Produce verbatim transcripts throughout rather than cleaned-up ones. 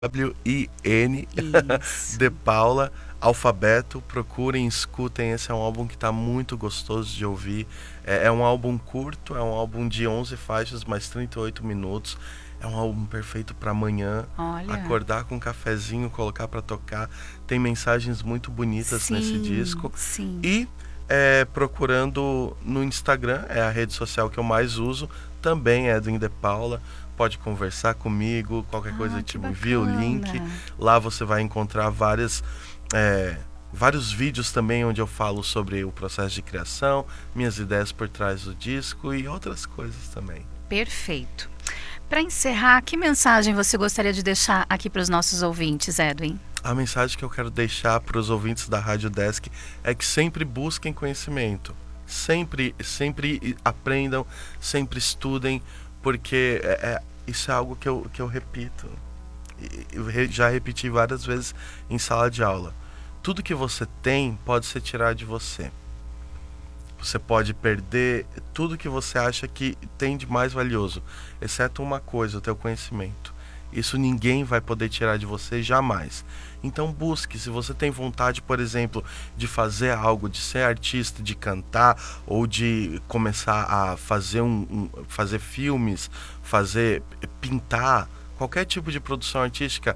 W I N de Paula, Alfabeto. Procurem, escutem, esse é um álbum que está muito gostoso de ouvir. É, é um álbum curto, é um álbum de onze faixas, mais trinta e oito minutos. É um álbum perfeito para amanhã. Olha. Acordar com um cafezinho, colocar para tocar. Tem mensagens muito bonitas Sim, nesse disco. sim. E é, procurando no Instagram, é a rede social que eu mais uso, também é Edwin de Paula. Pode conversar comigo, qualquer Ah, coisa que te envia o bacana. link. Lá você vai encontrar várias, é, vários vídeos também onde eu falo sobre o processo de criação, minhas ideias por trás do disco e outras coisas também. Perfeito. Para encerrar, que mensagem você gostaria de deixar aqui para os nossos ouvintes, Edwin? A mensagem que eu quero deixar para os ouvintes da Rádio Desk é que sempre busquem conhecimento. Sempre, sempre aprendam, sempre estudem, porque é, é, isso é algo que eu, que eu repito. Eu já repeti várias vezes em sala de aula. Tudo que você tem pode ser tirado de você. Você pode perder tudo que você acha que tem de mais valioso, exceto uma coisa, o teu conhecimento. Isso ninguém vai poder tirar de você jamais. Então busque, se você tem vontade, por exemplo, de fazer algo, de ser artista, de cantar, ou de começar a fazer, um, um, fazer filmes, fazer pintar, qualquer tipo de produção artística,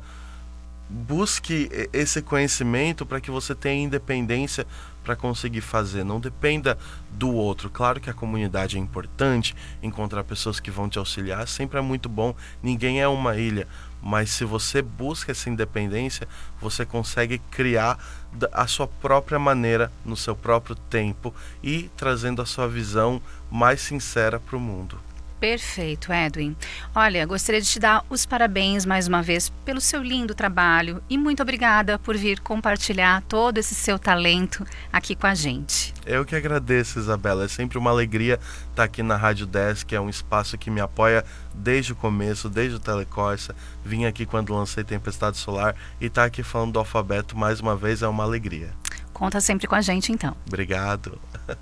busque esse conhecimento para que você tenha independência para conseguir fazer. Não dependa do outro. Claro que a comunidade é importante, encontrar pessoas que vão te auxiliar sempre é muito bom, ninguém é uma ilha, mas se você busca essa independência, você consegue criar a sua própria maneira, no seu próprio tempo e trazendo a sua visão mais sincera para o mundo. Perfeito, Edwin. Olha, gostaria de te dar os parabéns mais uma vez pelo seu lindo trabalho e muito obrigada por vir compartilhar todo esse seu talento aqui com a gente. Eu que agradeço, Isabela. É sempre uma alegria estar aqui na Rádio Desk, é um espaço que me apoia desde o começo, desde o Telecorsa. Vim aqui quando lancei Tempestade Solar e estar aqui falando do Alfabeto mais uma vez é uma alegria. Conta sempre com a gente, então. Obrigado.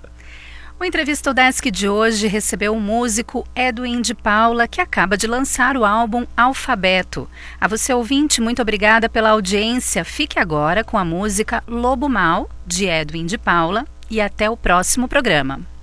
O Entrevista ao Desk de hoje recebeu o músico Edwin de Paula, que acaba de lançar o álbum Alfabeto. A você, ouvinte, muito obrigada pela audiência. Fique agora com a música Lobo Mal, de Edwin de Paula, e até o próximo programa.